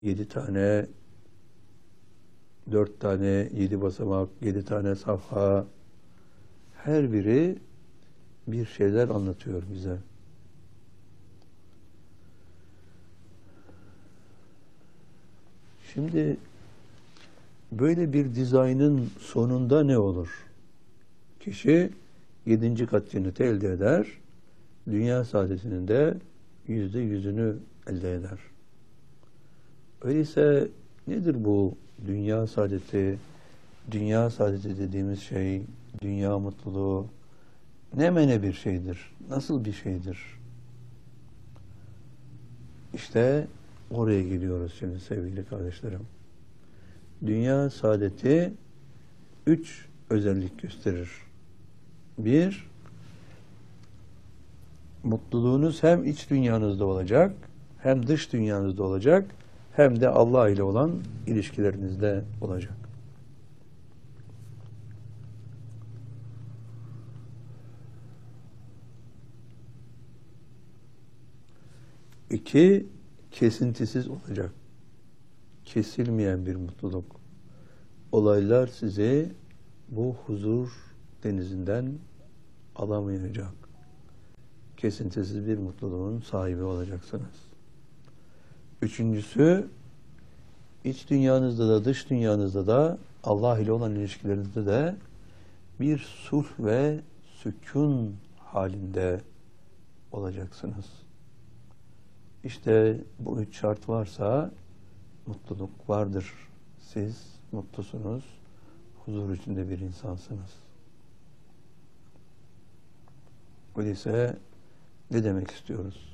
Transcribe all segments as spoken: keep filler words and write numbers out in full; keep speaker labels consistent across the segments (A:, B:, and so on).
A: Yedi tane, dört tane, yedi basamak, yedi tane safha, her biri bir şeyler anlatıyor bize. Şimdi böyle bir dizaynın sonunda ne olur? Kişi yedinci kat cenneti elde eder, dünya saadetinin de yüzde yüzünü elde eder. Öyleyse nedir bu dünya saadeti? Dünya saadeti dediğimiz şey, dünya mutluluğu ne mene bir şeydir? Nasıl bir şeydir? İşte oraya geliyoruz şimdi sevgili kardeşlerim. Dünya saadeti üç özellik gösterir. Bir, mutluluğunuz hem iç dünyanızda olacak, hem dış dünyanızda olacak, hem de Allah ile olan ilişkilerinizde olacak. İki, kesintisiz olacak. Kesilmeyen bir mutluluk. Olaylar sizi bu huzur denizinden alamayacak. Kesintisiz bir mutluluğun sahibi olacaksınız. Üçüncüsü, iç dünyanızda da dış dünyanızda da Allah ile olan ilişkilerinizde de bir sulh ve sükun halinde olacaksınız. İşte bu üç şart varsa mutluluk vardır. Siz mutlusunuz, huzur içinde bir insansınız. Öyleyse ne demek istiyoruz?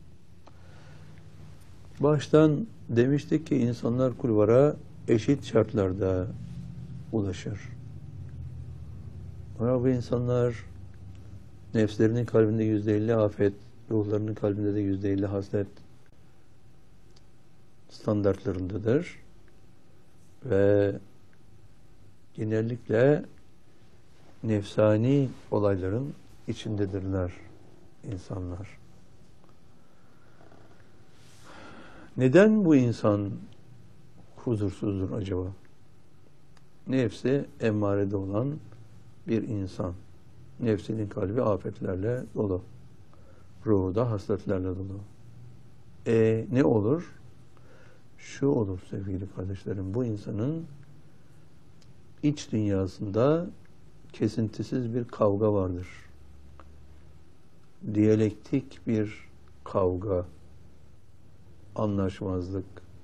A: Baştan demiştik ki insanlar kulvara eşit şartlarda ulaşır. Ama bu insanlar nefslerinin kalbinde yüzde elli afet, ruhlarının kalbinde de yüzde elli haslet standartlarındadır. Ve genellikle nefsani olayların içindedirler insanlar. Neden bu insan huzursuzdur acaba? Nefsi emmarede olan bir insan. Nefsinin kalbi afetlerle dolu. Ruhu da hasletlerle dolu. E ne olur? Şu olur sevgili kardeşlerim, bu insanın iç dünyasında kesintisiz bir kavga vardır. Diyalektik bir kavga, anlaşmazlık.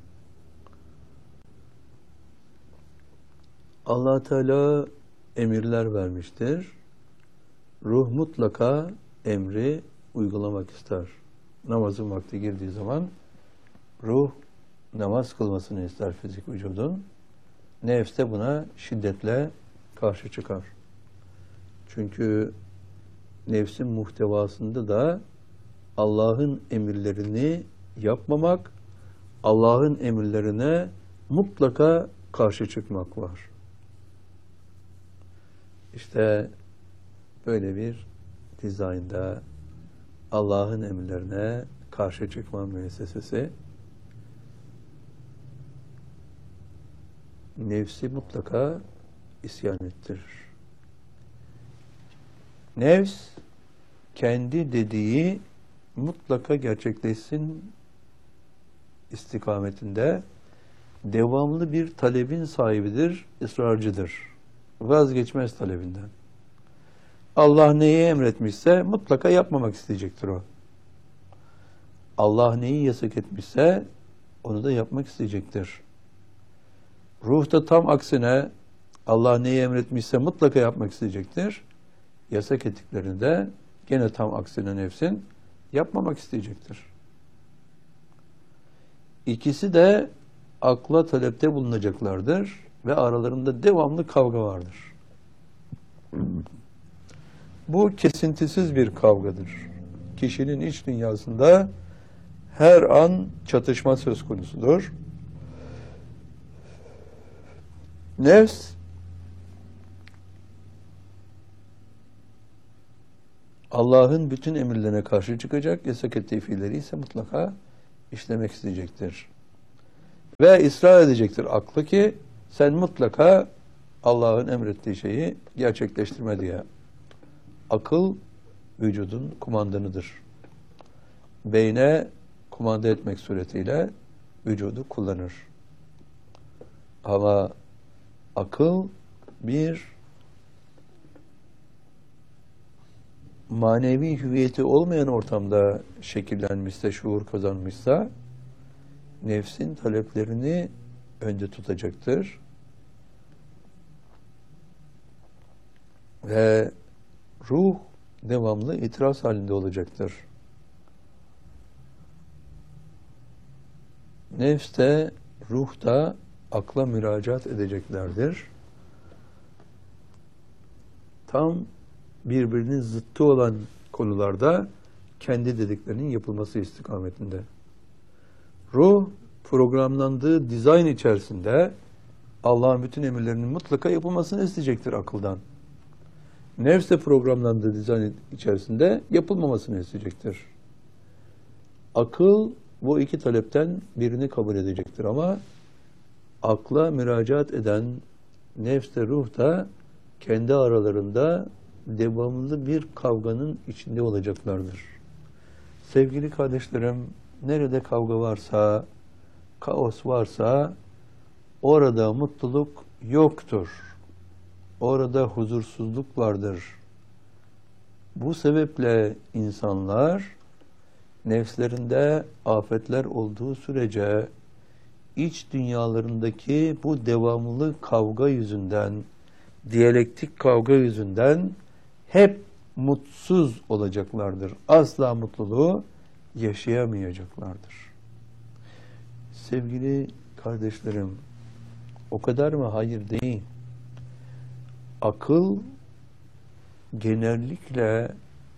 A: Allah Teala emirler vermiştir. Ruh mutlaka emri uygulamak ister. Namazın vakti girdiği zaman ruh namaz kılmasını ister fizik vücudun. Nefs de buna şiddetle karşı çıkar. Çünkü nefsin muhtevasında da Allah'ın emirlerini yapmamak, Allah'ın emirlerine mutlaka karşı çıkmak var. İşte böyle bir dizaynda Allah'ın emirlerine karşı çıkma müessesesi nefsi mutlaka isyan ettirir. Nefs kendi dediği mutlaka gerçekleşsin istikametinde devamlı bir talebin sahibidir, ısrarcıdır. Vazgeçmez talebinden. Allah neyi emretmişse mutlaka yapmamak isteyecektir o. Allah neyi yasak etmişse onu da yapmak isteyecektir. Ruh da tam aksine Allah neyi emretmişse mutlaka yapmak isteyecektir. Yasak ettiklerini de gene tam aksine nefsin yapmamak isteyecektir. İkisi de akla talepte bulunacaklardır ve aralarında devamlı kavga vardır. Bu kesintisiz bir kavgadır. Kişinin iç dünyasında her an çatışma söz konusudur. Nefs Allah'ın bütün emirlerine karşı çıkacak, yasak ettiği fiilleri ise mutlaka işlemek isteyecektir. Ve ısrar edecektir aklı ki sen mutlaka Allah'ın emrettiği şeyi gerçekleştirme diye. Akıl vücudun kumandanıdır. Beyne kumanda etmek suretiyle vücudu kullanır. Ama akıl bir manevi hüviyeti olmayan ortamda şekillenmişse, şuur kazanmışsa nefsin taleplerini önde tutacaktır. Ve ruh devamlı itiraz halinde olacaktır. Nefs de, ruh da akla müracaat edeceklerdir. Tam birbirinin zıttı olan konularda kendi dediklerinin yapılması istikametinde. Ruh programlandığı dizayn içerisinde Allah'ın bütün emirlerinin mutlaka yapılmasını isteyecektir akıldan. Nefs de programlandığı dizayn içerisinde yapılmamasını isteyecektir. Akıl bu iki talepten birini kabul edecektir ama akla müracaat eden nefs de ruh da kendi aralarında devamlı bir kavganın içinde olacaklardır. Sevgili kardeşlerim, nerede kavga varsa, kaos varsa orada mutluluk yoktur. Orada huzursuzluk vardır. Bu sebeple insanlar nefslerinde afetler olduğu sürece iç dünyalarındaki bu devamlı kavga yüzünden, diyalektik kavga yüzünden hep mutsuz olacaklardır. Asla mutluluğu yaşayamayacaklardır. Sevgili kardeşlerim, o kadar mı? Hayır değil. Akıl genellikle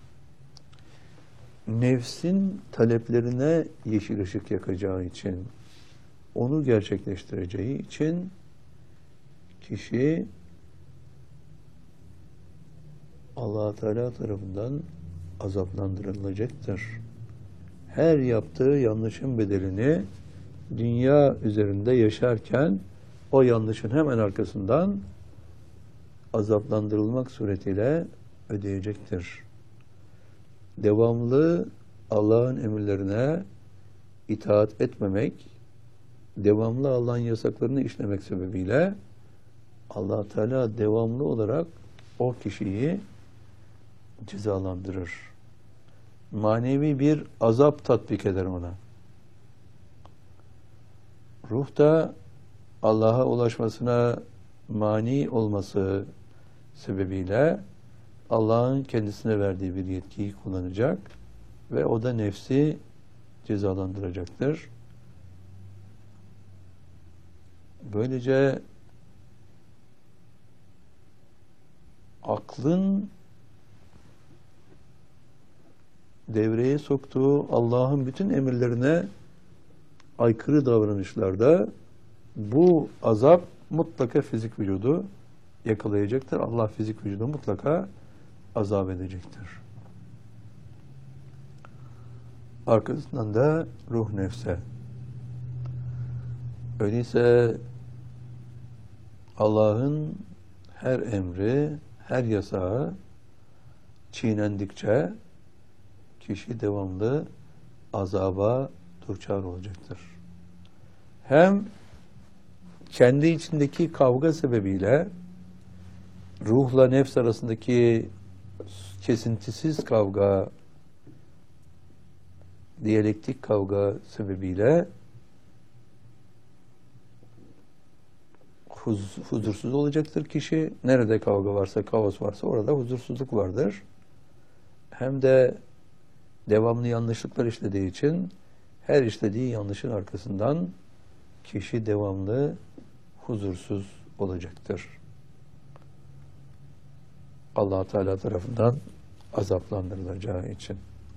A: nefsin taleplerine yeşil ışık yakacağı için, onu gerçekleştireceği için kişi Allah Teala tarafından azaplandırılacaktır. Her yaptığı yanlışın bedelini dünya üzerinde yaşarken o yanlışın hemen arkasından azaplandırılmak suretiyle ödeyecektir. Devamlı Allah'ın emirlerine itaat etmemek, devamlı Allah'ın yasaklarını işlemek sebebiyle Allah Teala devamlı olarak o kişiyi cezalandırır. Manevi bir azap tatbik eder ona. Ruh da Allah'a ulaşmasına mani olması sebebiyle Allah'ın kendisine verdiği bir yetkiyi kullanacak ve o da nefsi cezalandıracaktır. Böylece aklın devreye soktuğu Allah'ın bütün emirlerine aykırı davranışlarda bu azap mutlaka fizik vücudu yakalayacaktır. Allah fizik vücudu mutlaka azap edecektir. Arkasından da ruh nefse. Öyleyse Allah'ın her emri, her yasağı çiğnendikçe kişi devamlı azaba duçar olacaktır. Hem kendi içindeki kavga sebebiyle ruhla nefs arasındaki kesintisiz kavga, diyalektik kavga sebebiyle huz, huzursuz olacaktır kişi. Nerede kavga varsa, kaos varsa orada huzursuzluk vardır. Hem de devamlı yanlışlıklar işlediği için her işlediği yanlışın arkasından kişi devamlı huzursuz olacaktır. Allah Teala tarafından azaplandırılacağı için.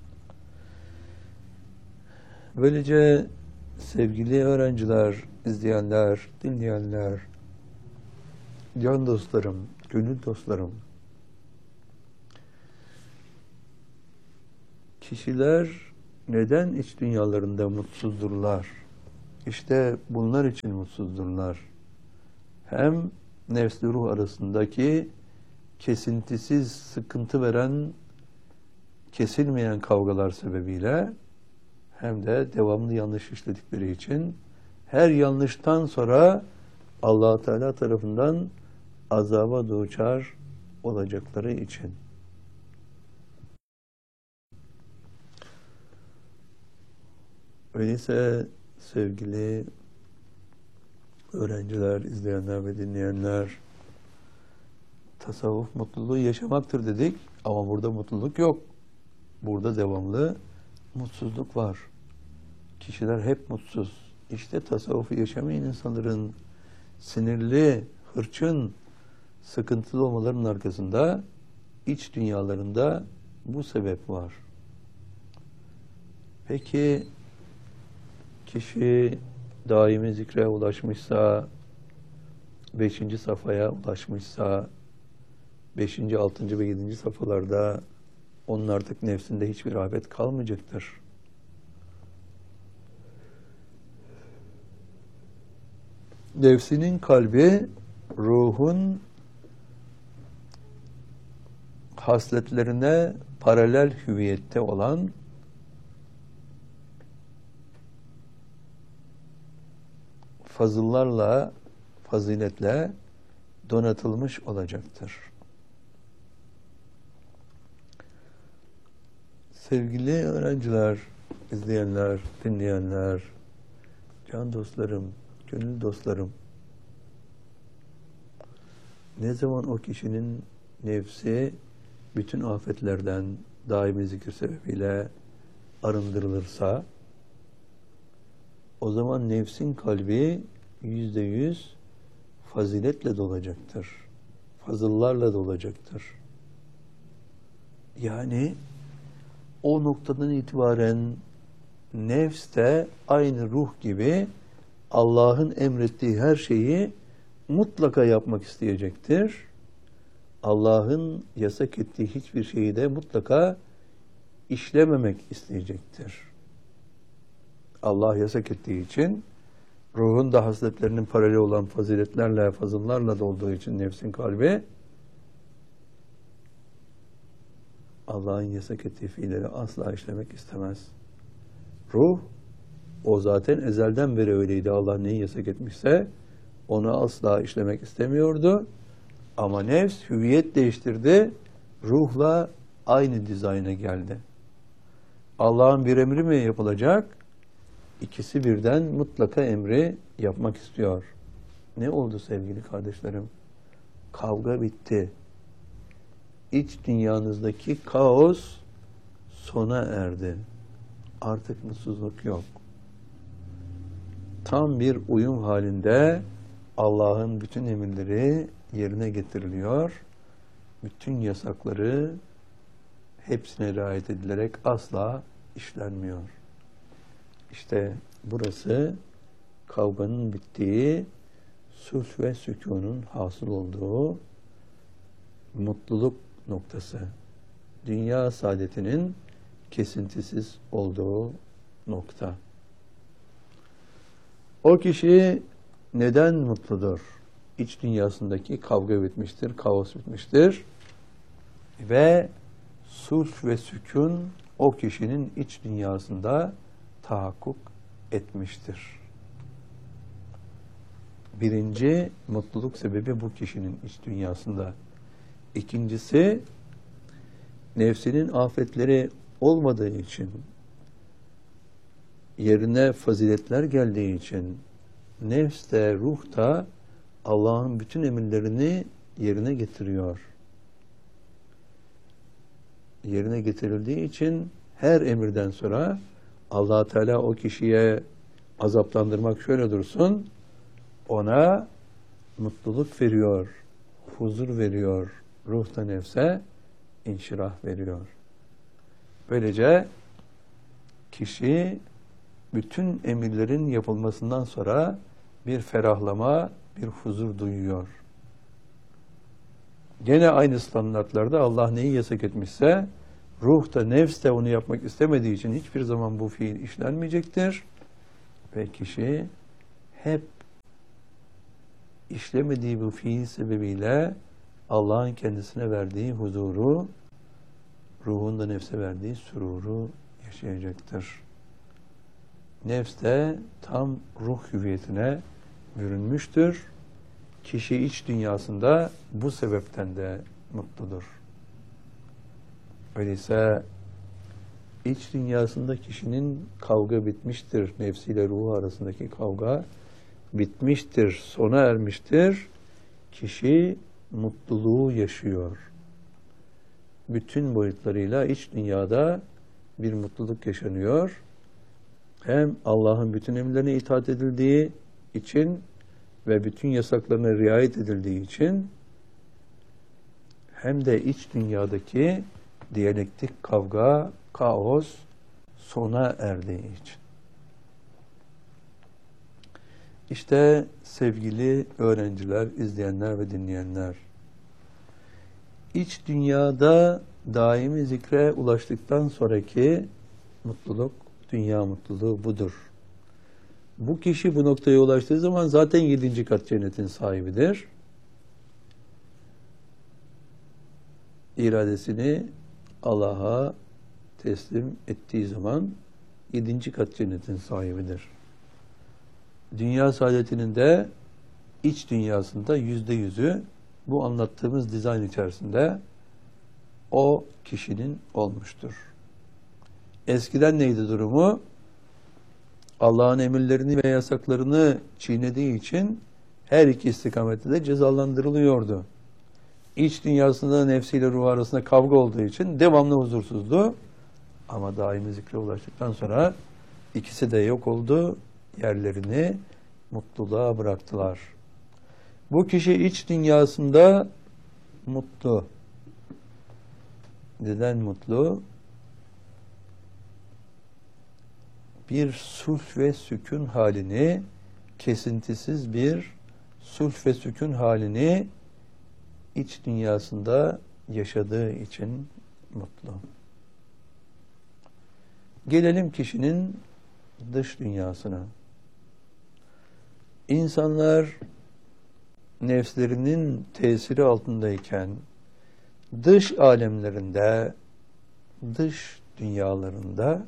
A: Böylece sevgili öğrenciler, izleyenler, dinleyenler, can dostlarım, gönül dostlarım, kişiler neden iç dünyalarında mutsuzdurlar? İşte bunlar için mutsuzdurlar. Hem nefsle ruh arasındaki kesintisiz sıkıntı veren, kesilmeyen kavgalar sebebiyle hem de devamlı yanlış işledikleri için her yanlıştan sonra Allah Teala tarafından azaba duçar olacakları için. Öyleyse sevgili öğrenciler, izleyenler ve dinleyenler, tasavvuf mutluluğu yaşamaktır dedik ama burada mutluluk yok. Burada devamlı mutsuzluk var. Kişiler hep mutsuz. İşte tasavvufu yaşamayan insanların sinirli, hırçın, sıkıntılı olmalarının arkasında iç dünyalarında bu sebep var. Peki kişi daimi zikre ulaşmışsa, beşinci safhaya ulaşmışsa, beşinci, altıncı ve yedinci safhalarda onun artık nefsinde hiçbir rağbet kalmayacaktır. Nefsinin kalbi, ruhun hasletlerine paralel hüviyette olan fazıllarla, faziletle donatılmış olacaktır. Sevgili öğrenciler, izleyenler, dinleyenler, can dostlarım, gönül dostlarım, ne zaman o kişinin nefsi bütün afetlerden daimi zikir sebebiyle arındırılırsa, o zaman nefsin kalbi yüzde yüz faziletle dolacaktır. Fazıllarla dolacaktır. Yani o noktadan itibaren nefs de aynı ruh gibi Allah'ın emrettiği her şeyi mutlaka yapmak isteyecektir. Allah'ın yasak ettiği hiçbir şeyi de mutlaka işlememek isteyecektir. Allah yasak ettiği için, ruhun da hasletlerinin paralel olan faziletlerle, fazıllarla dolduğu için nefsin kalbi, Allah'ın yasak ettiği fiilleri asla işlemek istemez. Ruh, o zaten ezelden beri öyleydi. Allah neyi yasak etmişse onu asla işlemek istemiyordu. Ama nefs hüviyet değiştirdi, ruhla aynı dizayna geldi. Allah'ın bir emri mi yapılacak? İkisi birden mutlaka emri yapmak istiyor. Ne oldu sevgili kardeşlerim? Kavga bitti. İç dünyanızdaki kaos sona erdi. Artık mutsuzluk yok. Tam bir uyum halinde Allah'ın bütün emirleri yerine getiriliyor. Bütün yasakları hepsine riayet edilerek asla işlenmiyor. İşte burası kavganın bittiği, sulh ve sükunun hasıl olduğu mutluluk noktası. Dünya saadetinin kesintisiz olduğu nokta. O kişi neden mutludur? İç dünyasındaki kavga bitmiştir, kaos bitmiştir. Ve sulh ve sükun o kişinin iç dünyasında tahakkuk etmiştir. Birinci mutluluk sebebi bu kişinin iç dünyasında. İkincisi, nefsinin afetleri olmadığı için, yerine faziletler geldiği için, nefs de ruh da Allah'ın bütün emirlerini yerine getiriyor. Yerine getirildiği için her emirden sonra Allah Teala o kişiye azaplandırmak şöyle dursun, ona mutluluk veriyor, huzur veriyor, ruhta nefse inşirah veriyor. Böylece kişi bütün emirlerin yapılmasından sonra bir ferahlama, bir huzur duyuyor. Gene aynı standartlarda Allah neyi yasak etmişse, ruh da nefs de onu yapmak istemediği için hiçbir zaman bu fiil işlenmeyecektir. Ve kişi hep işlemediği bu fiil sebebiyle Allah'ın kendisine verdiği huzuru, ruhun da nefse verdiği süruru yaşayacaktır. Nefs de tam ruh hüviyetine bürünmüştür. Kişi iç dünyasında bu sebepten de mutludur. Öyleyse iç dünyasında kişinin kavga bitmiştir. Nefsiyle ruhu arasındaki kavga bitmiştir, sona ermiştir. Kişi mutluluğu yaşıyor. Bütün boyutlarıyla iç dünyada bir mutluluk yaşanıyor. Hem Allah'ın bütün emirlerine itaat edildiği için ve bütün yasaklarına riayet edildiği için hem de iç dünyadaki diyalektik kavga, kaos sona erdiği için. İşte sevgili öğrenciler, izleyenler ve dinleyenler, iç dünyada daimi zikre ulaştıktan sonraki mutluluk, dünya mutluluğu budur. Bu kişi bu noktaya ulaştığı zaman zaten yedinci kat cennetin sahibidir. İradesini Allah'a teslim ettiği zaman yedinci kat cennetin sahibidir. Dünya saadetinin de iç dünyasında yüzde yüzü bu anlattığımız dizayn içerisinde o kişinin olmuştur. Eskiden neydi durumu? Allah'ın emirlerini ve yasaklarını çiğnediği için her iki istikamette de cezalandırılıyordu. İç dünyasında nefsiyle ruh arasında kavga olduğu için devamlı huzursuzdu. Ama daimi zikre ulaştıktan sonra ikisi de yok oldu. Yerlerini mutluluğa bıraktılar. Bu kişi iç dünyasında mutlu. Neden mutlu? Bir sulh ve sükun halini, kesintisiz bir sulh ve sükun halini iç dünyasında yaşadığı için mutlu. Gelelim kişinin dış dünyasına. İnsanlar nefslerinin tesiri altındayken dış alemlerinde, dış dünyalarında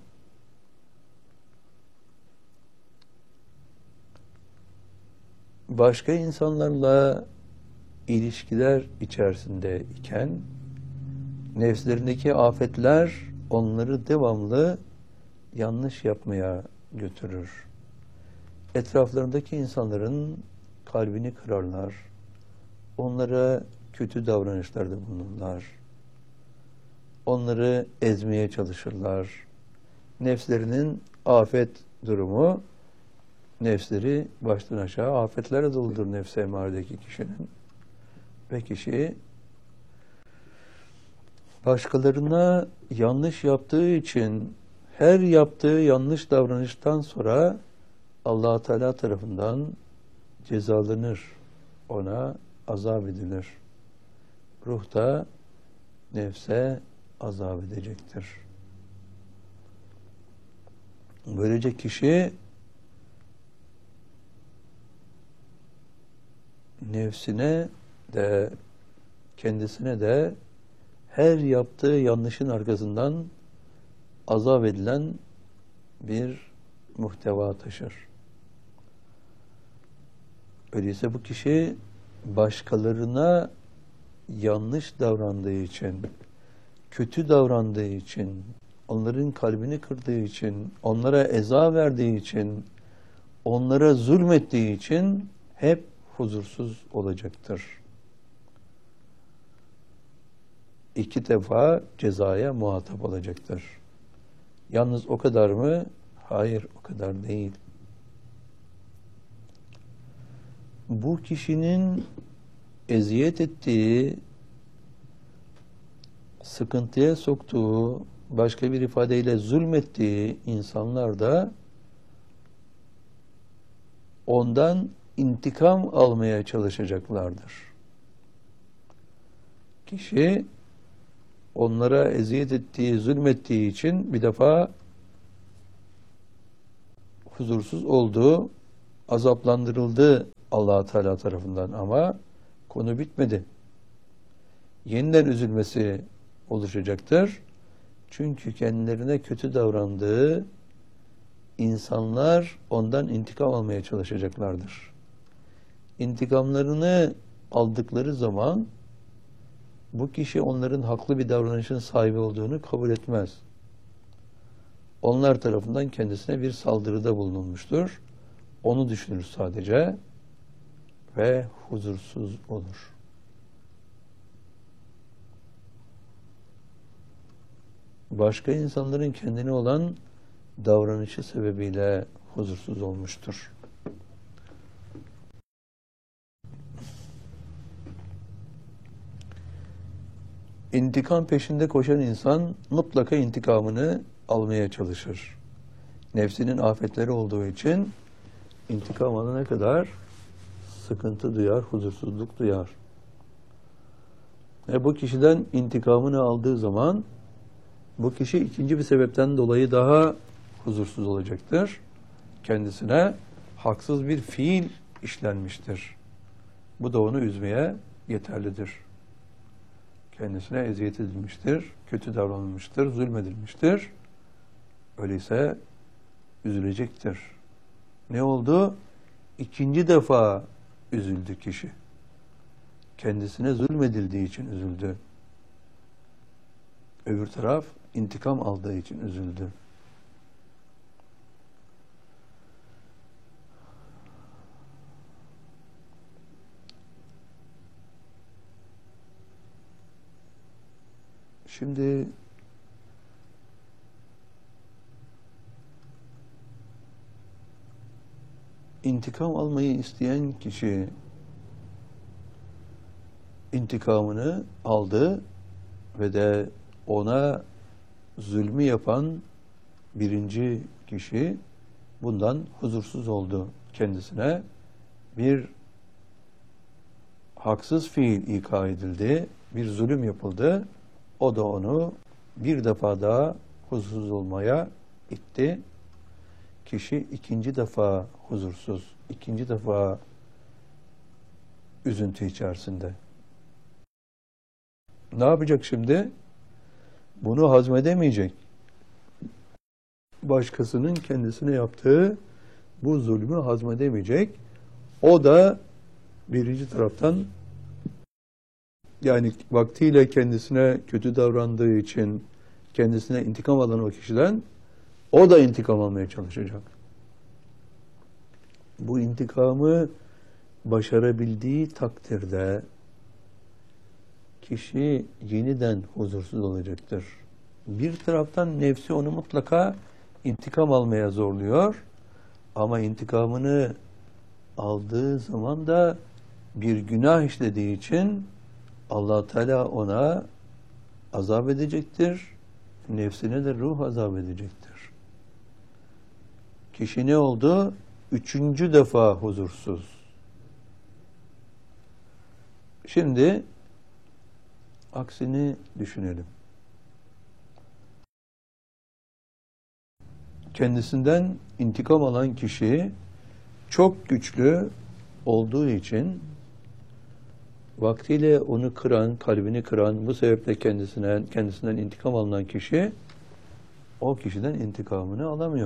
A: başka insanlarla ilişkiler içerisinde iken nefslerindeki afetler onları devamlı yanlış yapmaya götürür. Etraflarındaki insanların kalbini kırarlar. Onlara kötü davranışlarda bulunurlar. Onları ezmeye çalışırlar. Nefslerinin afet durumu, nefsleri baştan aşağı afetlere doludur nefs-i emaredeki kişinin. Ve kişi başkalarına yanlış yaptığı için her yaptığı yanlış davranıştan sonra Allah Teala tarafından cezalanır. Ona azap edilir. Ruh da nefse azap edecektir. Böylece kişi nefsine de kendisine de her yaptığı yanlışın arkasından azap edilen bir muhteva taşır. Öyleyse bu kişi başkalarına yanlış davrandığı için, kötü davrandığı için, onların kalbini kırdığı için, onlara eza verdiği için, onlara zulmettiği için hep huzursuz olacaktır. İki defa cezaya muhatap olacaktır. Yalnız o kadar mı? Hayır, o kadar değil. Bu kişinin eziyet ettiği, sıkıntıya soktuğu, başka bir ifadeyle zulmettiği insanlar da ondan intikam almaya çalışacaklardır. Kişi onlara eziyet ettiği, zulmettiği için bir defa huzursuz oldu, azaplandırıldı Allah Teala tarafından ama konu bitmedi. Yeniden üzülmesi oluşacaktır. Çünkü kendilerine kötü davrandığı insanlar ondan intikam almaya çalışacaklardır. İntikamlarını aldıkları zaman bu kişi onların haklı bir davranışın sahibi olduğunu kabul etmez. Onlar tarafından kendisine bir saldırıda bulunulmuştur. Onu düşünür sadece ve huzursuz olur. Başka insanların kendine olan davranışı sebebiyle huzursuz olmuştur. İntikam peşinde koşan insan mutlaka intikamını almaya çalışır. Nefsinin afetleri olduğu için intikam alana kadar sıkıntı duyar, huzursuzluk duyar. Ve bu kişiden intikamını aldığı zaman bu kişi ikinci bir sebepten dolayı daha huzursuz olacaktır. Kendisine haksız bir fiil işlenmiştir. Bu da onu üzmeye yeterlidir. Kendisine eziyet edilmiştir, kötü davranılmıştır, zulmedilmiştir. Öyleyse üzülecektir. Ne oldu? İkinci defa üzüldü kişi. Kendisine zulmedildiği için üzüldü. Öbür taraf intikam aldığı için üzüldü. Şimdi intikam almayı isteyen kişi intikamını aldı ve de ona zulmü yapan birinci kişi bundan huzursuz oldu. Kendisine bir haksız fiil ika edildi, bir zulüm yapıldı. O da onu bir defa daha huzursuz olmaya itti. Kişi ikinci defa huzursuz, ikinci defa üzüntü içerisinde. Ne yapacak şimdi? Bunu hazmedemeyecek. Başkasının kendisine yaptığı bu zulmü hazmedemeyecek. O da birinci taraftan, yani vaktiyle kendisine kötü davrandığı için kendisine intikam alan o kişiden o da intikam almaya çalışacak. Bu intikamı başarabildiği takdirde kişi yeniden huzursuz olacaktır. Bir taraftan nefsi onu mutlaka intikam almaya zorluyor ama intikamını aldığı zaman da bir günah işlediği için Allah Teala ona azap edecektir. Nefsine de ruh azap edecektir. Kişi ne oldu? Üçüncü defa huzursuz. Şimdi aksini düşünelim. Kendisinden intikam alan kişi çok güçlü olduğu için vaktiyle onu kıran, kalbini kıran, bu sebeple kendisine, kendisinden intikam alınan kişi o kişiden intikamını alamıyor.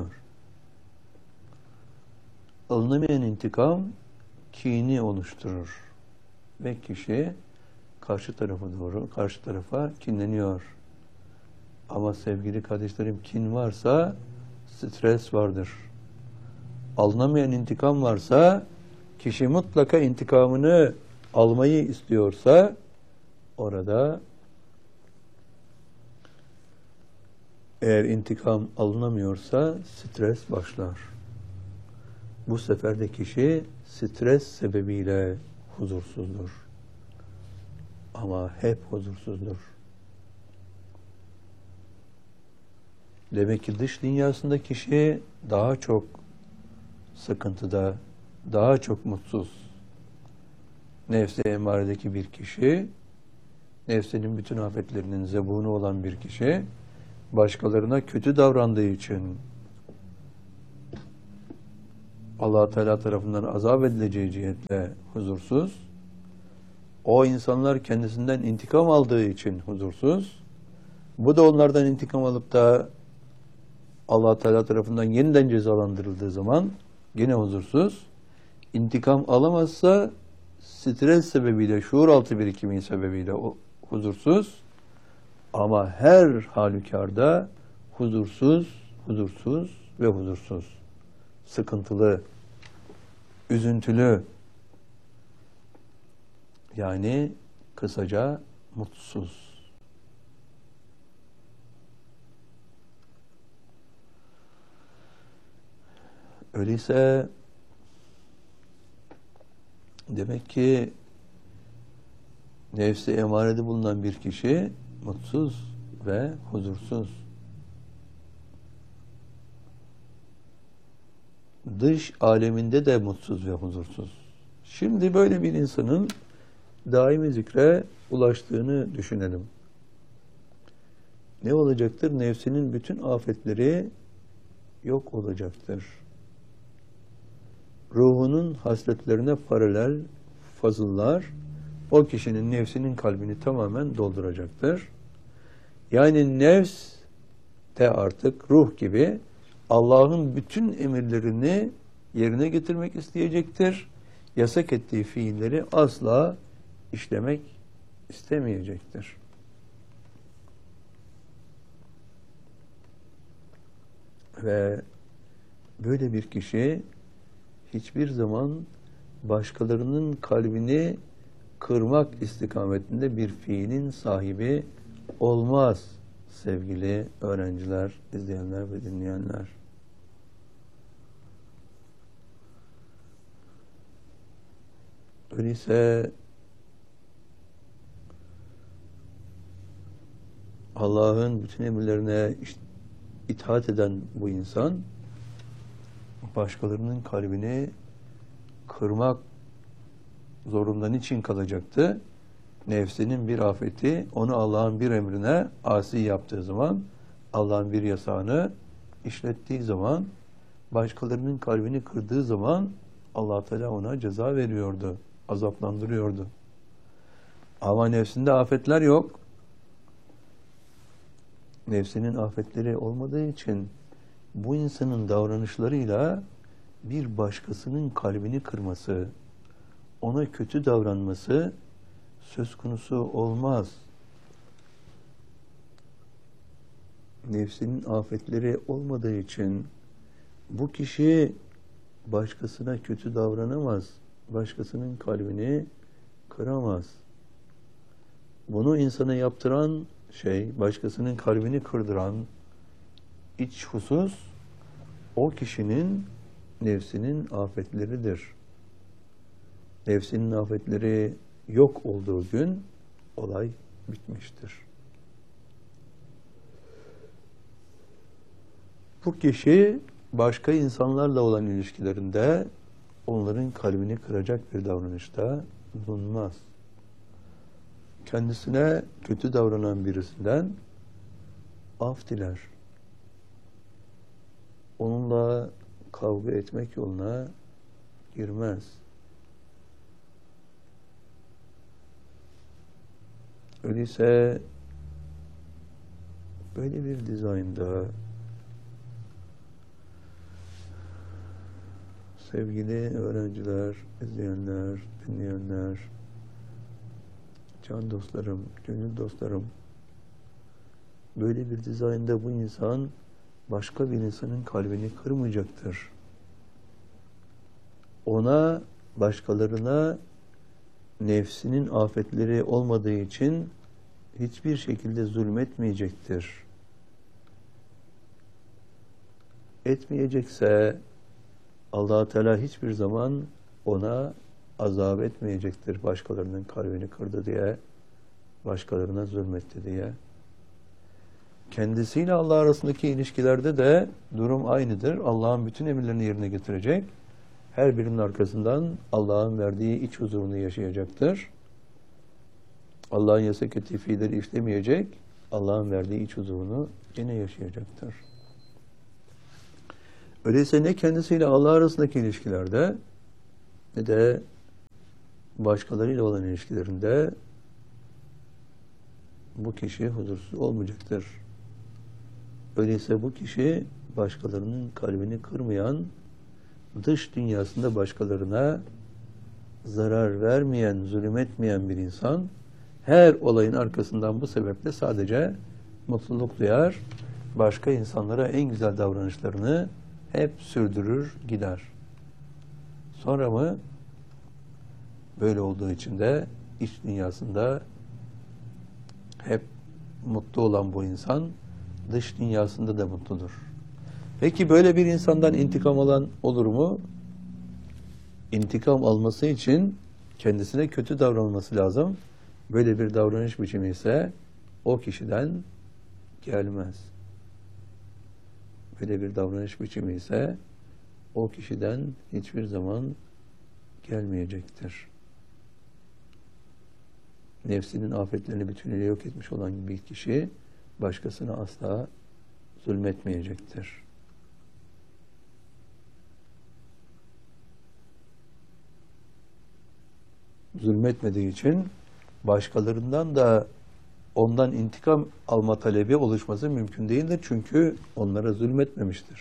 A: Alınamayan intikam kini oluşturur ve kişi karşı tarafa doğru, karşı tarafa kinleniyor. Ama sevgili kardeşlerim, kin varsa stres vardır. Alınamayan intikam varsa kişi mutlaka intikamını almayı istiyorsa orada eğer intikam alınamıyorsa stres başlar. Bu sefer de kişi stres sebebiyle huzursuzdur. Ama hep huzursuzdur. Demek ki dış dünyasında kişi daha çok sıkıntıda, daha çok mutsuz. Nefs-i emmaredeki bir kişi, nefsinin bütün afetlerinin zebunu olan bir kişi, başkalarına kötü davrandığı için Allah Teala tarafından azap edileceği cihetle huzursuz. O insanlar kendisinden intikam aldığı için huzursuz. Bu da onlardan intikam alıp da Allah Teala tarafından yeniden cezalandırıldığı zaman yine huzursuz. İntikam alamazsa stres sebebiyle, şuur altı birikimi sebebiyle o huzursuz. Ama her halükarda huzursuz, huzursuz ve huzursuz. Sıkıntılı, üzüntülü. Yani kısaca mutsuz. Öyleyse demek ki nefsi emarede bulunan bir kişi mutsuz ve huzursuz. Dış aleminde de mutsuz ve huzursuz. Şimdi böyle bir insanın daimi zikre ulaştığını düşünelim. Ne olacaktır? Nefsinin bütün afetleri yok olacaktır. Ruhunun hasletlerine paralel fazıllar o kişinin nefsinin kalbini tamamen dolduracaktır. Yani nefs de artık ruh gibi Allah'ın bütün emirlerini yerine getirmek isteyecektir. Yasak ettiği fiilleri asla işlemek istemeyecektir. Ve böyle bir kişi hiçbir zaman başkalarının kalbini kırmak istikametinde bir fiilin sahibi olmaz sevgili öğrenciler, izleyenler ve dinleyenler. Öyleyse Allah'ın bütün emirlerine itaat eden bu insan başkalarının kalbini kırmak zorunda niçin kalacaktı? Nefsinin bir afeti onu Allah'ın bir emrine asi yaptığı zaman, Allah'ın bir yasağını işlettiği zaman, başkalarının kalbini kırdığı zaman Allah Teala ona ceza veriyordu, azaplandırıyordu. Ama nefsinde afetler yok. Nefsinin afetleri olmadığı için bu insanın davranışlarıyla bir başkasının kalbini kırması, ona kötü davranması söz konusu olmaz. Nefsinin afetleri olmadığı için bu kişi başkasına kötü davranamaz, başkasının kalbini kıramaz. Bunu insana yaptıran şey, başkasının kalbini kırdıran iç husus, o kişinin nefsinin afetleridir. Nefsinin afetleri yok olduğu gün olay bitmiştir. Bu kişi başka insanlarla olan ilişkilerinde onların kalbini kıracak bir davranışta bulunmaz. Kendisine kötü davranan birisinden af diler. Onunla kavga etmek yoluna girmez. Öyleyse böyle bir dizaynda sevgili öğrenciler, izleyenler, dinleyenler, can dostlarım, gönül dostlarım, böyle bir dizaynda bu insan başka bir insanın kalbini kırmayacaktır. Ona, başkalarına nefsinin afetleri olmadığı için hiçbir şekilde zulmetmeyecektir. Etmeyecekse Allah Teala hiçbir zaman ona azap etmeyecektir başkalarının kalbini kırdı diye, başkalarına zulmetti diye. Kendisiyle Allah arasındaki ilişkilerde de durum aynıdır. Allah'ın bütün emirlerini yerine getirecek. Her birinin arkasından Allah'ın verdiği iç huzurunu yaşayacaktır. Allah'ın yasak ettiği fiilleri işlemeyecek. Allah'ın verdiği iç huzurunu yine yaşayacaktır. Öyleyse ne kendisiyle Allah arasındaki ilişkilerde ne de başkalarıyla olan ilişkilerinde bu kişi huzursuz olmayacaktır. Öyleyse bu kişi başkalarının kalbini kırmayan, dış dünyasında başkalarına zarar vermeyen, zulüm etmeyen bir insan, her olayın arkasından bu sebeple sadece mutluluk duyar, başka insanlara en güzel davranışlarını hep sürdürür gider. Sonra mı böyle olduğu için de iç dünyasında hep mutlu olan bu insan dış dünyasında da mutludur. Peki böyle bir insandan intikam alan olur mu? İntikam alması için kendisine kötü davranılması lazım. Böyle bir davranış biçimi ise o kişiden gelmez. Böyle bir davranış biçimi ise o kişiden hiçbir zaman gelmeyecektir. Nefsinin afetlerini bütünüyle yok etmiş olan bir kişi başkasına asla zulmetmeyecektir. Zulmetmediği için başkalarından da ondan intikam alma talebi oluşması mümkün değildir. Çünkü onlara zulmetmemiştir.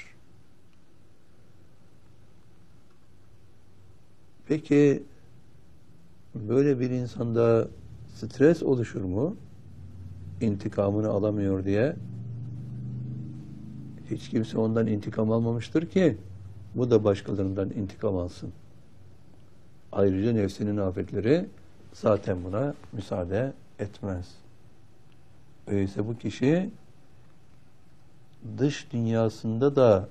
A: Peki böyle bir insanda stres oluşur mu? İntikamını alamıyor diye. Hiç kimse ondan intikam almamıştır ki bu da başkalarından intikam alsın. Ayrıca nefsinin afetleri zaten buna müsaade etmez. Öyleyse bu kişi dış dünyasında da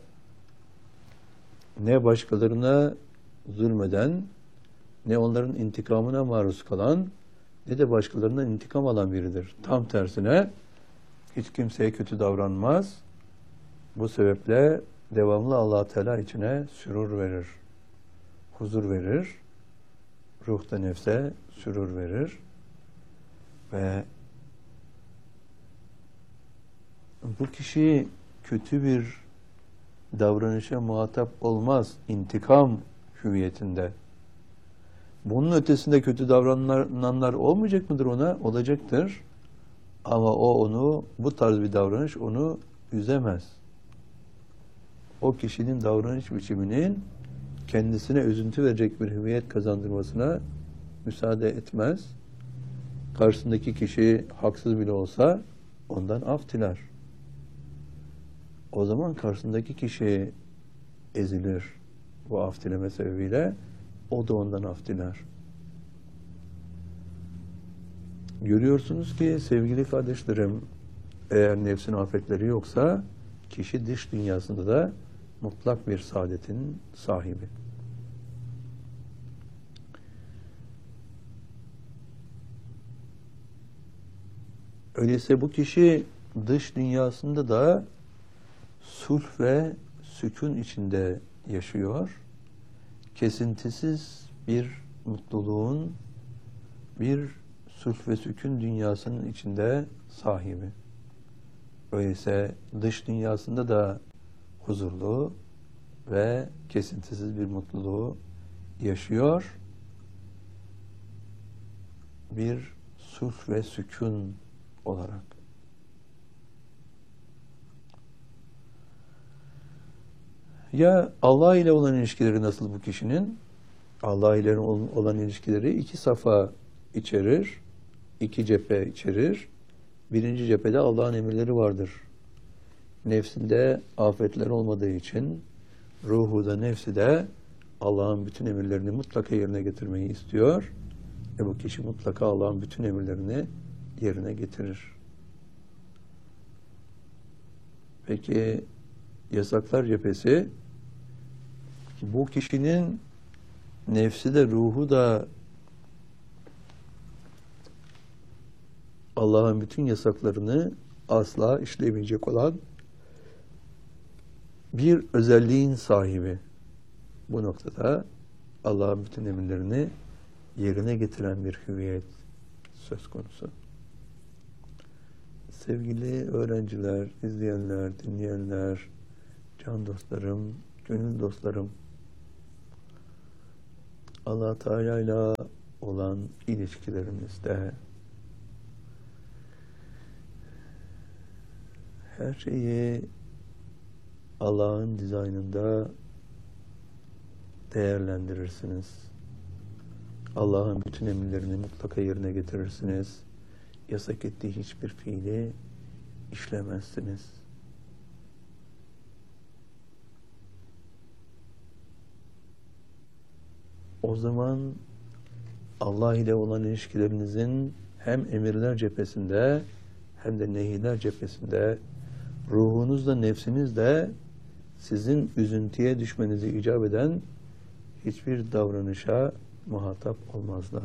A: ne başkalarına zulmeden, ne onların intikamına maruz kalan, ne de başkalarından intikam alan biridir. Tam tersine hiç kimseye kötü davranmaz. Bu sebeple devamlı Allah Teala içine sürur verir, huzur verir, ruhta nefse sürur verir ve bu kişi kötü bir davranışa muhatap olmaz intikam hüviyetinde. Bunun ötesinde kötü davrananlar olmayacak mıdır ona? Olacaktır. Ama o onu, bu tarz bir davranış onu üzemez. O kişinin davranış biçiminin kendisine üzüntü verecek bir hüviyet kazandırmasına müsaade etmez. Karşısındaki kişi haksız bile olsa ondan af diler. O zaman karşısındaki kişi ezilir. Bu af dileme sebebiyle o da ondan af diler. Görüyorsunuz ki sevgili kardeşlerim, eğer nefsin afetleri yoksa kişi dış dünyasında da mutlak bir saadetin sahibi. Öyleyse bu kişi dış dünyasında da sulh ve sükun içinde yaşıyor. Kesintisiz bir mutluluğun, bir sulh ve sükun dünyasının içinde sahibi. Öyleyse dış dünyasında da huzurlu ve kesintisiz bir mutluluğu yaşıyor. Bir sulh ve sükun olarak. Ya Allah ile olan ilişkileri nasıl bu kişinin? Allah ile olan ilişkileri iki safa içerir, iki cephe içerir. Birinci cephede Allah'ın emirleri vardır. Nefsinde afetler olmadığı için ruhu da nefsi de Allah'ın bütün emirlerini mutlaka yerine getirmeyi istiyor. Ve bu kişi mutlaka Allah'ın bütün emirlerini yerine getirir. Peki yasaklar cephesi, bu kişinin nefsi de ruhu da Allah'ın bütün yasaklarını asla işlemeyecek olan bir özelliğin sahibi. Bu noktada Allah'ın bütün emirlerini yerine getiren bir hüviyet söz konusu. Sevgili öğrenciler, izleyenler, dinleyenler, can dostlarım, gönül dostlarım, Allah Teala ile olan ilişkilerimizde her şeyi Allah'ın dizaynında değerlendirirsiniz. Allah'ın bütün emirlerini mutlaka yerine getirirsiniz. Yasak ettiği hiçbir fiili işlemezsiniz. O zaman Allah ile olan ilişkilerinizin hem emirler cephesinde hem de nehiler cephesinde ruhunuzla, nefsinizle sizin üzüntüye düşmenizi icap eden hiçbir davranışa muhatap olmazlar.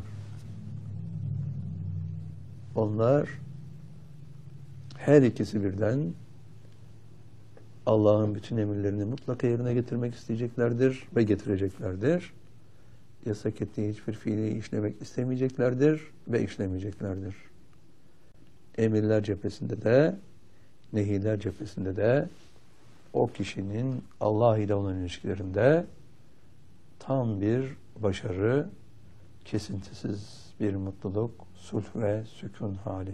A: Onlar her ikisi birden Allah'ın bütün emirlerini mutlaka yerine getirmek isteyeceklerdir ve getireceklerdir. Yasak ettiği hiçbir fiili işlemek istemeyeceklerdir ve işlemeyeceklerdir. Emirler cephesinde de, nehiler cephesinde de o kişinin Allah ile olan ilişkilerinde tam bir başarı, kesintisiz bir mutluluk, sulh ve sükun hali.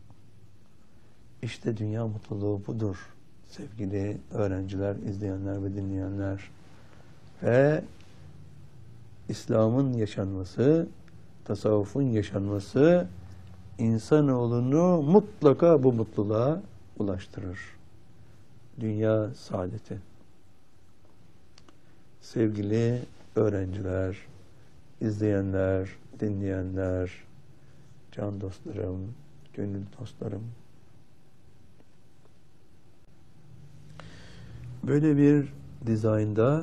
A: İşte dünya mutluluğu budur sevgili öğrenciler, izleyenler ve dinleyenler. Ve İslam'ın yaşanması, tasavvufun yaşanması insanoğlunu mutlaka bu mutluluğa ulaştırır. Dünya saadeti. Sevgili öğrenciler, izleyenler, dinleyenler, can dostlarım, gönül dostlarım. Böyle bir dizaynda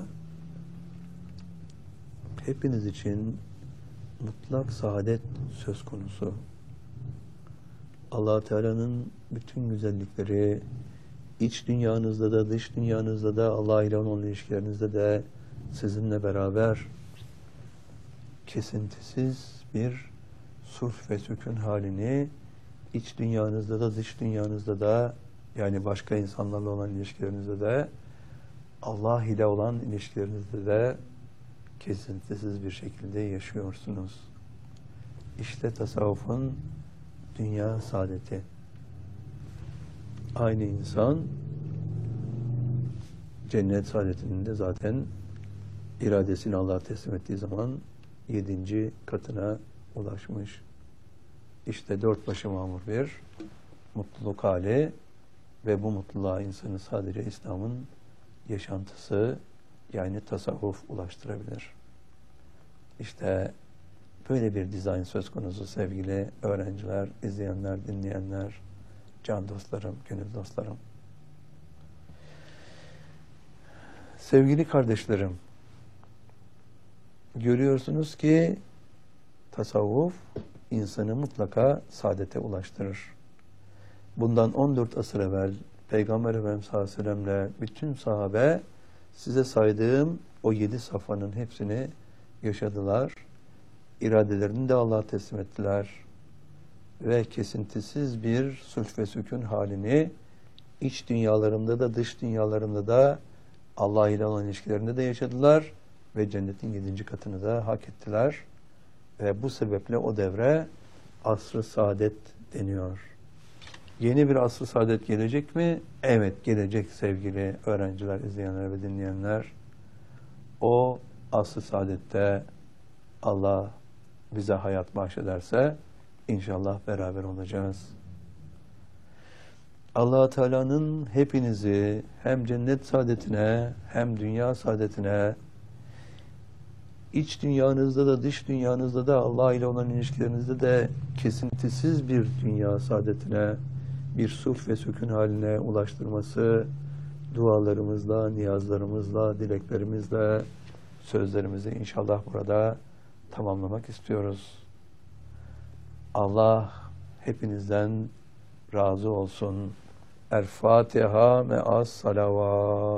A: hepiniz için mutlak saadet söz konusu. Allah Teala'nın bütün güzellikleri iç dünyanızda da dış dünyanızda da Allah ile olan ilişkilerinizde de sizinle beraber kesintisiz bir sulh ve sükun halini iç dünyanızda da dış dünyanızda da, yani başka insanlarla olan ilişkilerinizde de Allah ile olan ilişkilerinizde de kesintisiz bir şekilde yaşıyorsunuz. İşte tasavvufun dünya saadeti. Aynı insan cennet saadetinin de zaten iradesini Allah'a teslim ettiği zaman yedinci katına ulaşmış. İşte dört başı mamur bir mutluluk hali ve bu mutluluğa insanı sadece İslam'ın yaşantısı, yani tasavvuf ulaştırabilir. İşte böyle bir dizayn söz konusu sevgili öğrenciler, izleyenler, dinleyenler, can dostlarım, gönül dostlarım. Sevgili kardeşlerim, görüyorsunuz ki tasavvuf insanı mutlaka saadete ulaştırır. Bundan on dört asır evvel Peygamber Efendimiz sallallahu aleyhi ve sellem'le bütün sahabe size saydığım o yedi safhanın hepsini yaşadılar. İradelerini de Allah'a teslim ettiler. Ve kesintisiz bir sulh ve sükun halini iç dünyalarında da dış dünyalarında da Allah ile olan ilişkilerinde de yaşadılar. Ve cennetin yedinci katını da hak ettiler. Ve bu sebeple o devre asr-ı saadet deniyor. Yeni bir asr-ı saadet gelecek mi? Evet, gelecek sevgili öğrenciler, izleyenler ve dinleyenler. O asr-ı saadette Allah bize hayat bahşederse inşallah beraber olacağız. Allah Teala'nın hepinizi hem cennet saadetine hem dünya saadetine, iç dünyanızda da dış dünyanızda da Allah ile olan ilişkilerinizde de kesintisiz bir dünya saadetine, bir sulh ve sükun haline ulaştırması dualarımızla, niyazlarımızla, dileklerimizle, sözlerimizi inşallah burada tamamlamak istiyoruz. Allah hepinizden razı olsun. El Fatiha me'as salavat.